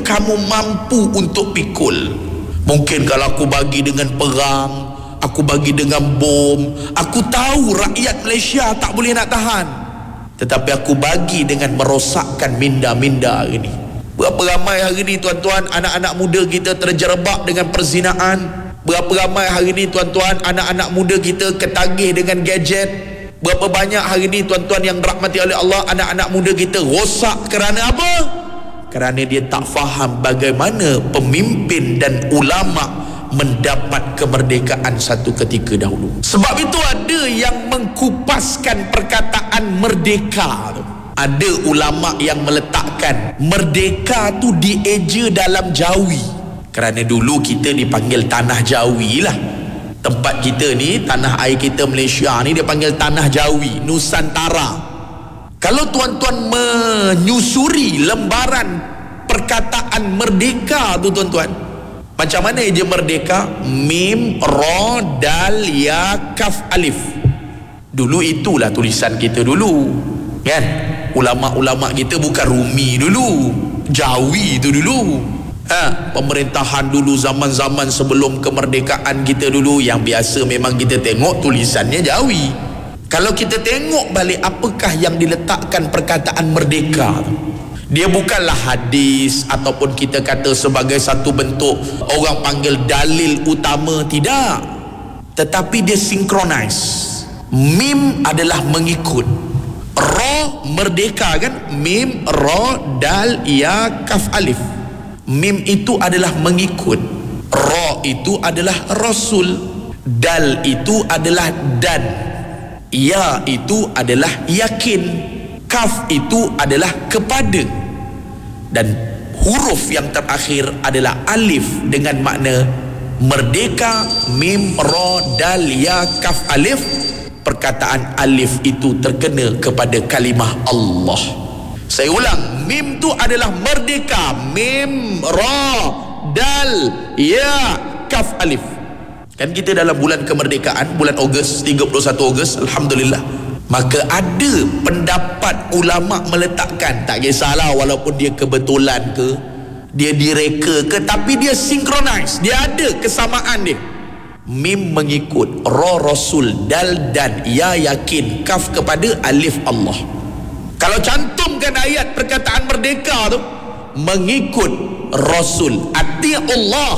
kamu mampu untuk pikul. Mungkin kalau aku bagi dengan perang, aku bagi dengan bom, aku tahu rakyat Malaysia tak boleh nak tahan, tetapi aku bagi dengan merosakkan minda-minda hari ni. Berapa ramai hari ni tuan-tuan anak-anak muda kita terjerabak dengan perzinaan. Berapa ramai hari ni tuan-tuan anak-anak muda kita ketagih dengan gadget. Berapa banyak hari ni tuan-tuan yang dirahmati oleh Allah, anak-anak muda kita rosak kerana apa? Kerana dia tak faham bagaimana pemimpin dan ulama mendapat kemerdekaan satu ketika dahulu. Sebab itu ada yang mengkupaskan perkataan merdeka tu. Ada ulama yang meletakkan merdeka tu dieja dalam Jawi. Kerana dulu kita dipanggil tanah Jawi lah. Tempat kita ni, tanah air kita Malaysia ni, dia panggil tanah Jawi, Nusantara. Kalau tuan-tuan menyusuri lembaran perkataan merdeka tu tuan-tuan, macam mana eja merdeka? Mim, Ra, Dal, Ya, Kaf, Alif. Dulu itulah tulisan kita dulu, kan? Ulama-ulama kita bukan Rumi dulu, Jawi itu dulu. Pemerintahan dulu zaman-zaman sebelum kemerdekaan kita dulu, yang biasa memang kita tengok tulisannya Jawi. Kalau kita tengok balik apakah yang diletakkan perkataan merdeka tu, dia bukanlah hadis ataupun kita kata sebagai satu bentuk orang panggil dalil utama, tidak. Tetapi dia synchronize. Mim adalah mengikut, Ra merdeka kan, Mim, Ra, Dal, Ya, Kaf, Alif. Mim itu adalah mengikut, Ra itu adalah Rasul, Dal itu adalah dan, Ya itu adalah yakin, Kaf itu adalah kepada, dan huruf yang terakhir adalah Alif dengan makna merdeka. Mim, Ra, Dal, Ya, Kaf, Alif. Perkataan alif itu terkena kepada kalimah Allah. Saya ulang, mim tu adalah merdeka. Mim, Ra, Dal, Ya, Kaf, Alif. Kan kita dalam bulan kemerdekaan, bulan Ogos, 31 Ogos, Alhamdulillah. Maka ada pendapat ulama meletakkan, tak kisahlah walaupun dia kebetulan ke, dia direka ke, tapi dia synchronize, dia ada kesamaan dia. Mim mengikut, Ra Rasul, Dal dan, Ya yakin, Kaf kepada, Alif Allah. Kalau cantumkan ayat perkataan merdeka tu, mengikut Rasul, ati'ullah,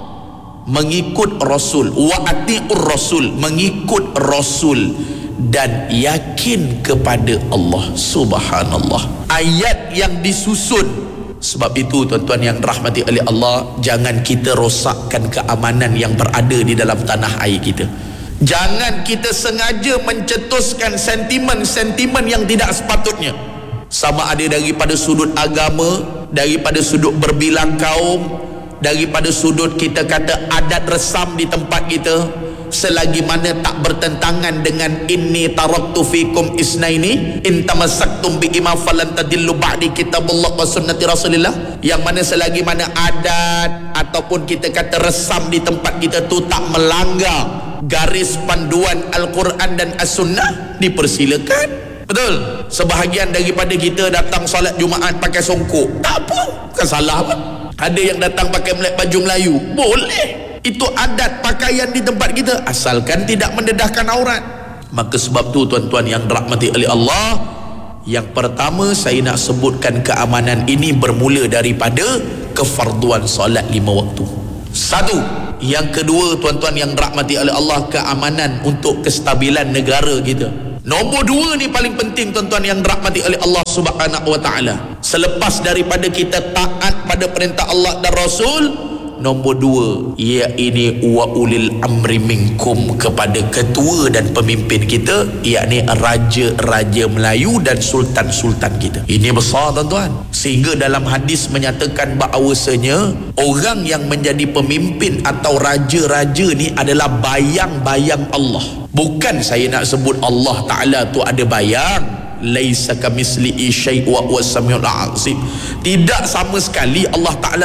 mengikut Rasul, wa ati'ur Rasul, mengikut Rasul, dan yakin kepada Allah. Subhanallah, ayat yang disusun. Sebab itu tuan-tuan yang dirahmati oleh Allah, jangan kita rosakkan keamanan yang berada di dalam tanah air kita. Jangan kita sengaja mencetuskan sentimen-sentimen yang tidak sepatutnya, sama ada daripada sudut agama, daripada sudut berbilang kaum, daripada sudut kita kata adat resam di tempat kita, selagi mana tak bertentangan dengan inni taraktu fikum isnaini in tamassaktum bi'ima falan tadillu ba'di kitabullah wa sunnati rasulillah, yang mana selagi mana adat ataupun kita kata resam di tempat kita tu tak melanggar garis panduan Al-Quran dan As-Sunnah, dipersilakan. Betul? Sebahagian daripada kita datang solat Jumaat pakai songkok, tak apa, bukan salah apa. Ada yang datang pakai baju Melayu, boleh. Itu adat pakaian di tempat kita, asalkan tidak mendedahkan aurat. Maka sebab tu tuan-tuan yang dirahmati oleh Allah, yang pertama saya nak sebutkan keamanan ini bermula daripada kefarduan solat 5 waktu. Satu. Yang kedua tuan-tuan yang dirahmati oleh Allah, keamanan untuk kestabilan negara kita. Nombor 2 ni paling penting tuan-tuan yang dirahmati oleh Allah Subhanahu wa taala. Selepas daripada kita taat pada perintah Allah dan Rasul, nombor 2, yakni wa ulil amri minkum, kepada ketua dan pemimpin kita, yakni raja-raja Melayu dan sultan-sultan kita. Ini besar tuan-tuan, sehingga dalam hadis menyatakan bahawasanya orang yang menjadi pemimpin atau raja-raja ni adalah bayang-bayang Allah. Bukan saya nak sebut Allah Ta'ala tu ada bayang, laisa kamislihi syai' wa huwas samiul azim. Tidak sama sekali Allah Ta'ala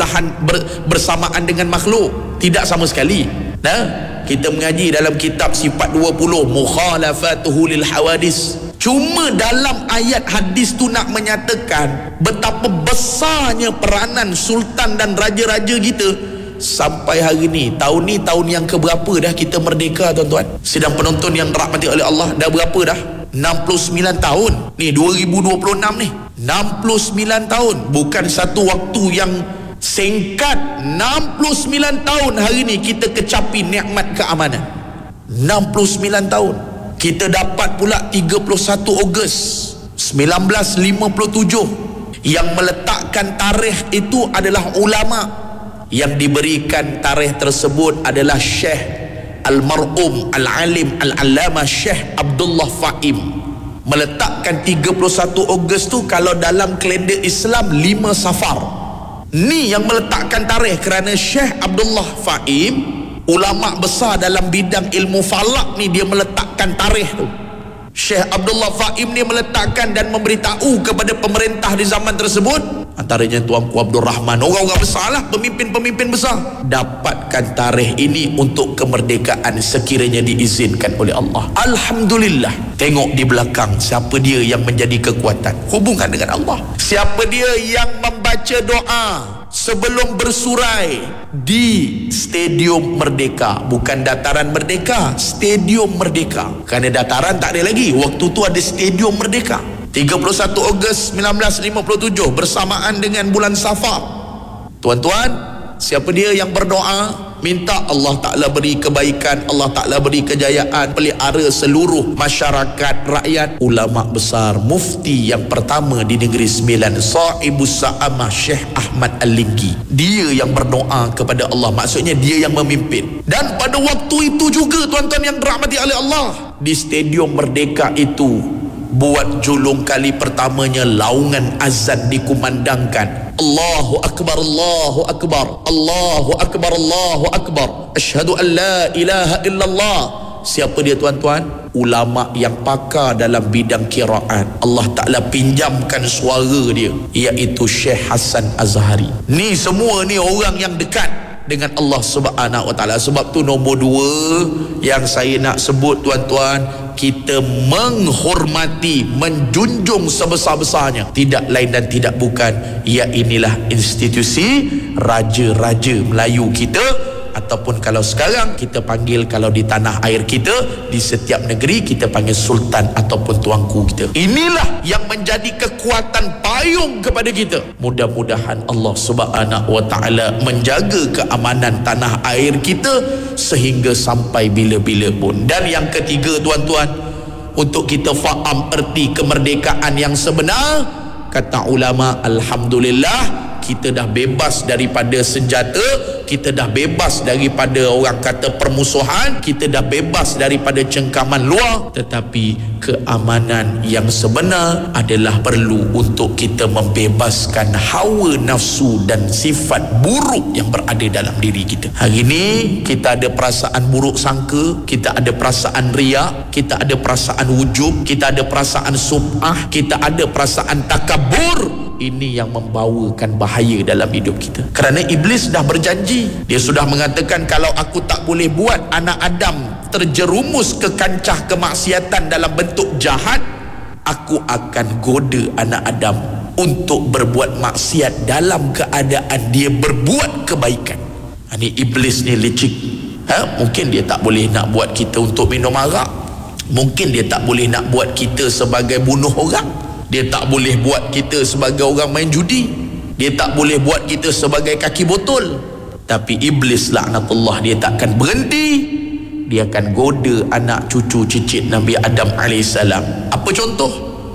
bersamaan dengan makhluk, tidak sama sekali. Nah, kita mengaji dalam kitab sifat 20 mukhalafatuhu lil hawadis, Cuma dalam ayat hadis tu nak menyatakan betapa besarnya peranan sultan dan raja-raja kita. Sampai hari ni tahun yang keberapa dah kita merdeka, tuan-tuan? Sidang penonton yang dirahmati oleh Allah, dah berapa dah? 69 tahun. Ni 2026 ni. 69 tahun. Bukan satu waktu yang singkat. 69 tahun hari ni kita kecapi nikmat keamanan. 69 tahun. Kita dapat pula 31 Ogos 1957. Yang meletakkan tarikh itu adalah ulama. Yang diberikan tarikh tersebut adalah Syekh Al-Mar'um Al-Alim Al-Allamah Syekh Abdullah Fa'im. Meletakkan 31 Ogos tu kalau dalam kalender Islam 5 Safar. Ni yang meletakkan tarikh, kerana Syekh Abdullah Fa'im, ulama besar dalam bidang ilmu falak ni, dia meletakkan tarikh tu. Syekh Abdullah Fa'im ni meletakkan dan memberitahu kepada pemerintah di zaman tersebut, antaranya Tuanku Abdul Rahman, orang-orang besar lah, pemimpin-pemimpin besar, dapatkan tarikh ini untuk kemerdekaan sekiranya diizinkan oleh Allah. Alhamdulillah. Tengok di belakang, siapa dia yang menjadi kekuatan? Hubungan dengan Allah. Siapa dia yang membaca doa sebelum bersurai di Stadium Merdeka? Bukan Dataran Merdeka, Stadium Merdeka. Kerana dataran tak ada lagi, waktu tu ada Stadium Merdeka. 31 Ogos 1957 bersamaan dengan bulan Safar. Tuan-tuan, siapa dia yang berdoa minta Allah Ta'ala beri kebaikan, Allah Ta'ala beri kejayaan, pelihara seluruh masyarakat rakyat? Ulama besar, mufti yang pertama di Negeri Sembilan, Sahibus Sa'amah Syekh Ahmad Al-Linggi. Dia yang berdoa kepada Allah, maksudnya dia yang memimpin. Dan pada waktu itu juga, tuan-tuan yang dirahmati oleh Allah, di Stadium Merdeka itu buat julung kali pertamanya laungan azan dikumandangkan. Allahu Akbar, Allahu Akbar, Allahu Akbar, Allahu Akbar, asyhadu an la ilaha illallah. Siapa dia, tuan-tuan? Ulama yang pakar dalam bidang qiraat. Allah Ta'ala pinjamkan suara dia, iaitu Syekh Hasan Azhari. Ni semua ni orang yang dekat dengan Allah Subhanahu Wa Ta'ala. Sebab tu nombor 2 yang saya nak sebut, tuan-tuan, kita menghormati, menjunjung sebesar-besarnya, tidak lain dan tidak bukan, ia inilah institusi raja-raja Melayu kita, ataupun kalau sekarang kita panggil, kalau di tanah air kita, di setiap negeri kita panggil sultan ataupun tuanku kita. Inilah yang menjadi kekuatan payung kepada kita. Mudah-mudahan Allah Subhanahu Wa Ta'ala menjaga keamanan tanah air kita sehingga sampai bila-bila pun. Dan yang ketiga, tuan-tuan, untuk kita faham erti kemerdekaan yang sebenar, kata ulama, alhamdulillah, kita dah bebas daripada senjata, kita dah bebas daripada orang kata permusuhan, kita dah bebas daripada cengkaman luar. Tetapi keamanan yang sebenar adalah perlu untuk kita membebaskan hawa nafsu dan sifat buruk yang berada dalam diri kita. Hari ini kita ada perasaan buruk sangka, kita ada perasaan riak, kita ada perasaan wujub, kita ada perasaan sum'ah, kita ada perasaan takabur. Ini yang membawakan bahaya dalam hidup kita. Kerana iblis dah berjanji, dia sudah mengatakan, kalau aku tak boleh buat anak Adam terjerumus ke kancah kemaksiatan dalam bentuk jahat, aku akan goda anak Adam untuk berbuat maksiat dalam keadaan dia berbuat kebaikan. Ini iblis ni licik. Mungkin dia tak boleh nak buat kita untuk minum arak, mungkin dia tak boleh nak buat kita sebagai bunuh orang, dia tak boleh buat kita sebagai orang main judi, dia tak boleh buat kita sebagai kaki botol. Tapi iblis laknatullah, dia takkan berhenti. Dia akan goda anak cucu cicit Nabi Adam AS. Apa contoh?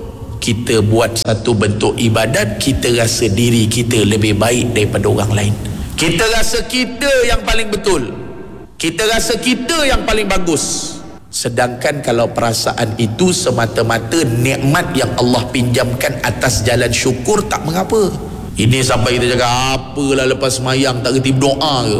Kita buat satu bentuk ibadat, kita rasa diri kita lebih baik daripada orang lain. Kita rasa kita yang paling betul, kita rasa kita yang paling bagus. Sedangkan kalau perasaan itu semata-mata nikmat yang Allah pinjamkan atas jalan syukur, tak mengapa. Ini sampai kita cakap, apalah lepas semayang tak kerti berdoa ke?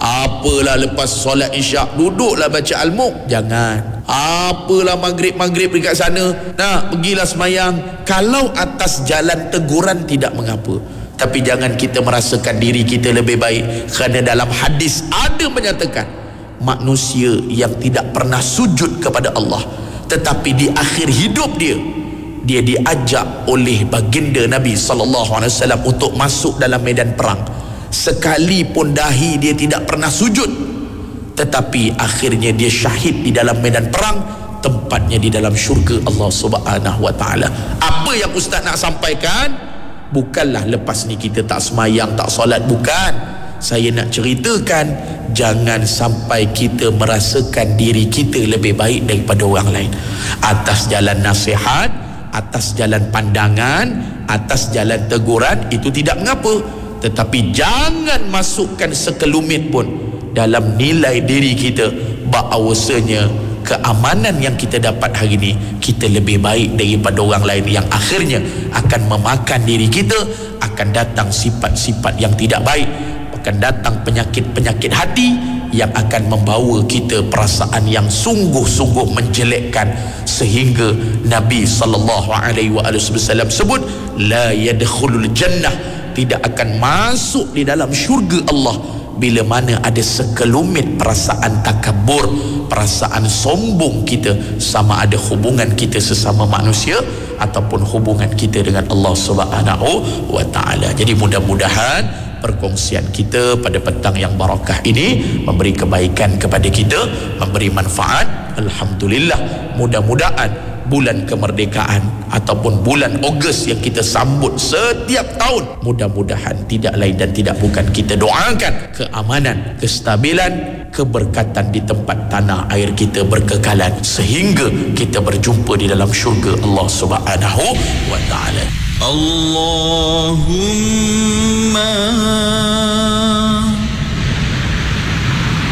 Apalah lepas solat isyak duduklah baca al-Mulk? Jangan. Apalah maghrib dekat sana, nah pergilah semayang. Kalau atas jalan teguran, tidak mengapa. Tapi jangan kita merasakan diri kita lebih baik. Kerana dalam hadis ada menyatakan, manusia yang tidak pernah sujud kepada Allah, tetapi di akhir hidup dia diajak oleh baginda Nabi SAW untuk masuk dalam medan perang. Sekalipun dahi dia tidak pernah sujud, tetapi akhirnya dia syahid di dalam medan perang, tempatnya di dalam syurga Allah Subhanahu wa taala. Apa yang ustaz nak sampaikan, bukanlah lepas ni kita tak semayang, tak solat, bukan. Saya nak ceritakan, jangan sampai kita merasakan diri kita lebih baik daripada orang lain atas jalan nasihat, atas jalan pandangan, atas jalan teguran. Itu tidak mengapa, tetapi jangan masukkan sekelumit pun dalam nilai diri kita bahawasanya keamanan yang kita dapat hari ini kita lebih baik daripada orang lain, yang akhirnya akan memakan diri kita. Akan datang sifat-sifat yang tidak baik, akan datang penyakit-penyakit hati yang akan membawa kita perasaan yang sungguh-sungguh menjelekkan, sehingga Nabi SAW sebut la yadkhulul jannah, tidak akan masuk di dalam syurga Allah bila mana ada sekelumit perasaan takabur, perasaan sombong kita, sama ada hubungan kita sesama manusia ataupun hubungan kita dengan Allah Subhanahu wa taala. Jadi mudah-mudahan perkongsian kita pada petang yang barakah ini memberi kebaikan kepada kita, memberi manfaat. Alhamdulillah, mudah-mudahan bulan kemerdekaan ataupun bulan Ogos yang kita sambut setiap tahun, mudah-mudahan tidak lain dan tidak bukan kita doakan keamanan, kestabilan, keberkatan di tempat tanah air kita berkekalan, sehingga kita berjumpa di dalam syurga Allah Subhanahu wa taala. Allahumma